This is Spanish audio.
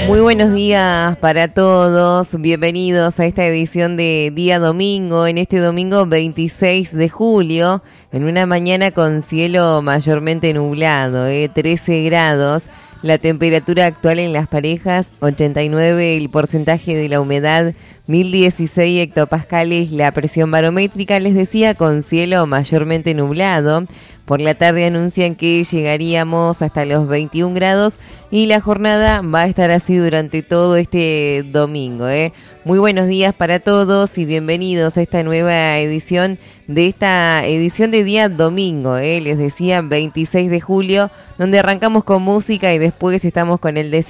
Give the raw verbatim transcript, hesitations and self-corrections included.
Muy buenos días para todos, bienvenidos a esta edición de Día Domingo, en este domingo veintiséis de julio, en una mañana con cielo mayormente nublado, ¿eh? trece grados, la temperatura actual en Las Parejas, ochenta y nueve el porcentaje de la humedad, mil dieciséis hectopascales la presión barométrica, les decía, con cielo mayormente nublado. Por la tarde anuncian que llegaríamos hasta los veintiún grados y la jornada va a estar así durante todo este domingo, ¿eh? Muy buenos días para todos y bienvenidos a esta nueva edición de esta edición de día domingo, ¿eh? Les decía veintiséis de julio, donde arrancamos con música y después estamos con el desayuno.